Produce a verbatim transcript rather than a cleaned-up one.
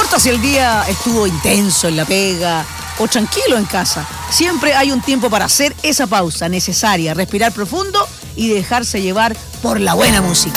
importa si el día estuvo intenso en la pega o tranquilo en casa, siempre hay un tiempo para hacer esa pausa necesaria, respirar profundo y dejarse llevar por la buena música.